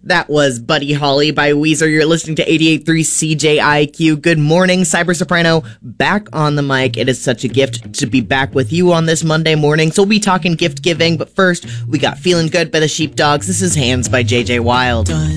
That was Buddy Holly by Weezer. You're listening to 88.3 CJIQ. Good morning, Cyber Soprano. Back on the mic. It is such a gift to be back with you on this Monday morning. So we'll be talking gift giving, but first, we got Feeling Good by the Sheepdogs. This is Hands by JJ Wild.